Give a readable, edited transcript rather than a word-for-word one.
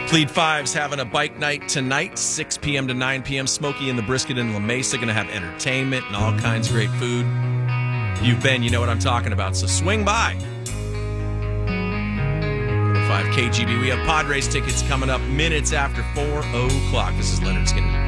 Fleet 5's having a bike night tonight, 6 p.m. to 9 p.m. Smokey and the Brisket in La Mesa going to have entertainment and all kinds of great food. If you've been, you know what I'm talking about, so swing by. 5 KGB. We have Padres tickets coming up minutes after 4 o'clock. This is Leonard Skinner.